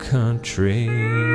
country.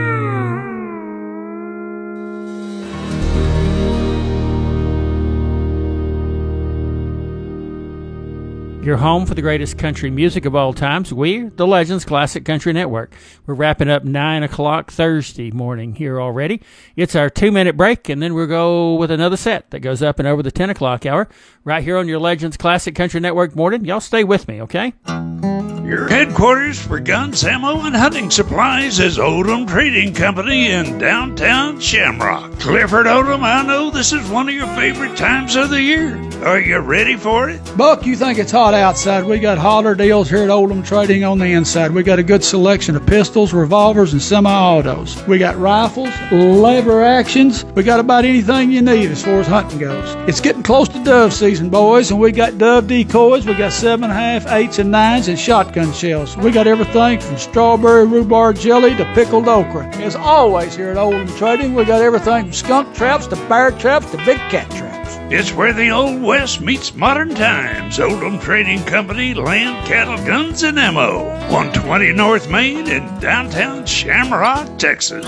Your home for the greatest country music of all times. We're the Legends Classic Country Network. We're wrapping up 9 o'clock Thursday morning here already. It's our 2-minute break, and then we'll go with another set that goes up and over the 10 o'clock hour right here on your Legends Classic Country Network morning. Y'all stay with me, okay? Your headquarters for guns, ammo, and hunting supplies is Odom Trading Company in downtown Shamrock. Clifford Odom, I know this is one of your favorite times of the year. Are you ready for it? Buck, you think it's hot outside? We got holler deals here at Odom Trading on the inside. We got a good selection of pistols, revolvers, and semi-autos. We got rifles, lever actions. We got about anything you need as far as hunting goes. It's getting close to dove season, boys, and we got dove decoys. We got 7.5, 8s, and 9s, and shotgun shells. We got everything from strawberry rhubarb jelly to pickled okra. As always here at Odom Trading, we got everything from skunk traps to bear traps to big cat traps. It's where the Old West meets modern times. Odom Trading Company, land, cattle, guns, and ammo. 120 North Main in downtown Shamrock, Texas.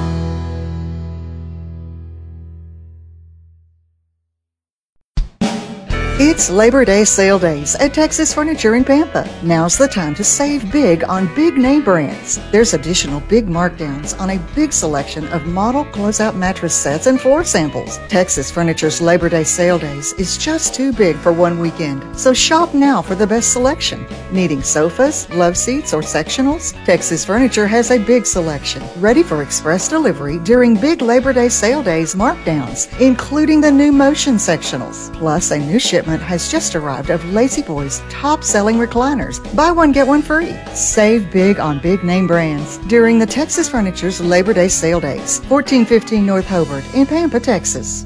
It's Labor Day sale days at Texas Furniture in Pampa. Now's the time to save big on big name brands. There's additional big markdowns on a big selection of model closeout mattress sets and floor samples. Texas Furniture's Labor Day sale days is just too big for one weekend, so shop now for the best selection. Needing sofas, love seats, or sectionals? Texas Furniture has a big selection, ready for express delivery during big Labor Day sale days markdowns, including the new Motion sectionals. Plus, a new shipment has just arrived of Lazy Boy's top-selling recliners. Buy one, get one free. Save big on big name brands during the Texas Furniture's Labor Day sale days. 1415 North Hobart in Pampa, Texas.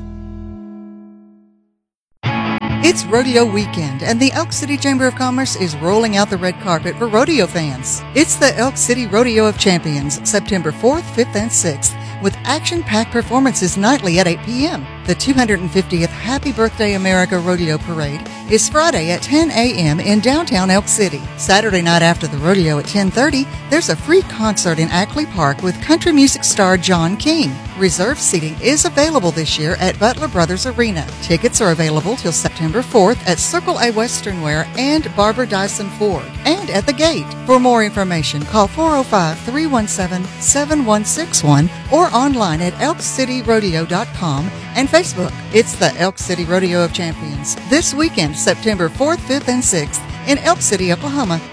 It's rodeo weekend, and the Elk City Chamber of Commerce is rolling out the red carpet for rodeo fans. It's the Elk City Rodeo of Champions, September 4th, 5th, and 6th, with action-packed performances nightly at 8 p.m. The 250th Happy Birthday America Rodeo Parade is Friday at 10 a.m. in downtown Elk City. Saturday night after the rodeo at 10:30, there's a free concert in Ackley Park with country music star John King. Reserved seating is available this year at Butler Brothers Arena. Tickets are available till September 4th at Circle A Western Wear and Barbara Dyson Ford, and at the gate. For more information, call 405-317-7161 or online at elkcityrodeo.com and Facebook. It's the Elk City Rodeo of Champions this weekend, September 4th, 5th, and 6th in Elk City, Oklahoma.